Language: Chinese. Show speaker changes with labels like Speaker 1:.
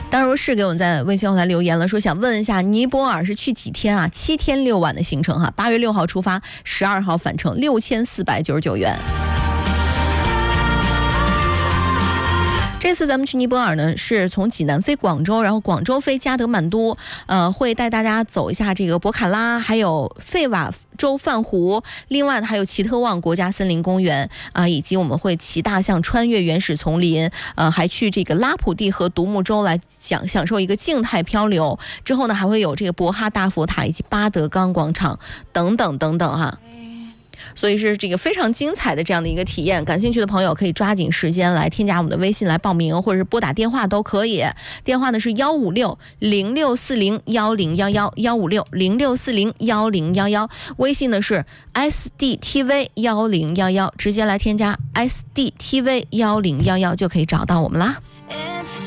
Speaker 1: 当如是给我们在微信后台留言了，说想问一下尼泊尔是去几天啊？7天6晚的行程哈，8月6号出发，12号返程，6499元。这次咱们去尼泊尔呢，是从济南飞广州，然后广州飞加德满都，会带大家走一下这个博卡拉，还有费瓦州泛湖，另外还有奇特旺国家森林公园以及我们会骑大象穿越原始丛林，还去这个拉普蒂和独木舟来享受一个静态漂流。之后呢，还会有这个博哈大佛塔以及巴德冈广场等等等等哈。所以是这个非常精彩的这样的一个体验，感兴趣的朋友可以抓紧时间来添加我们的微信来报名，或者是拨打电话都可以。电话呢是156-0640-1056156-0640-10511，微信呢是 SDTV1011，直接来添加 SDTV1011就可以找到我们啦。